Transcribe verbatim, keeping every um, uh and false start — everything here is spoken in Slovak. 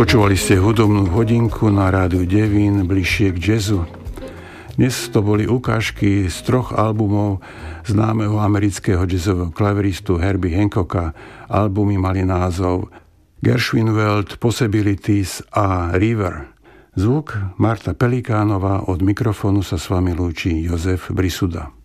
Počúvali ste hudobnú hodinku na rádiu Devín bližšie k jazzu. Dnes to boli ukážky z troch albumov známeho amerického jazzového klaveristu Herbie Hancocka. Albumy mali názov Gershwin World, Possibilities a River. Zvuk Marta Pelikánová, od mikrofónu sa s vami lúči Jozef Brisuda.